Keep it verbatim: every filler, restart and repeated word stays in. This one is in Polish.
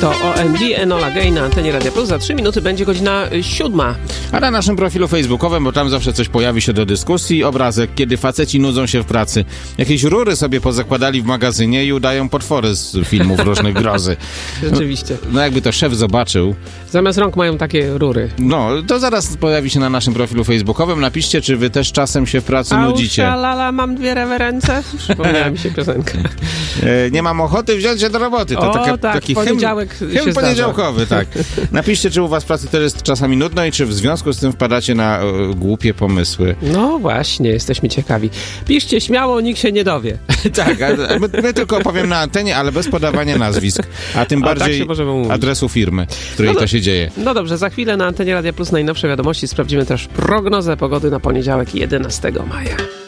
To O M D, Enola Gay na antenie Radia Plus. Za trzy minuty będzie godzina siódma. A na naszym profilu facebookowym, bo tam zawsze coś pojawi się do dyskusji, obrazek, kiedy faceci nudzą się w pracy. Jakieś rury sobie pozakładali w magazynie i udają potwory z filmów różnych grozy. Rzeczywiście. No, no jakby to szef zobaczył. Zamiast rąk mają takie rury. No, to zaraz pojawi się na naszym profilu facebookowym. Napiszcie, czy wy też czasem się w pracy nudzicie. Lala, mam dwie rewerencje. Przypomniała mi się piosenka. E, nie mam ochoty wziąć się do roboty. To o, taka, tak, taki poniedziałek hymn, się hymn poniedziałkowy, zdarza. tak. Napiszcie, czy u was w pracy też jest czasami nudno i czy w związku z tym wpadacie na e, głupie pomysły. No właśnie, jesteśmy ciekawi. Piszcie śmiało, nikt się nie dowie. Tak, a, a my, my tylko opowiem na antenie, ale bez podawania nazwisk, a tym A tak bardziej się możemy umówić. adresu firmy, w której No to do- się dzieje. No dobrze, za chwilę na antenie Radia Plus najnowsze wiadomości. Sprawdzimy też prognozę pogody na poniedziałek jedenastego maja.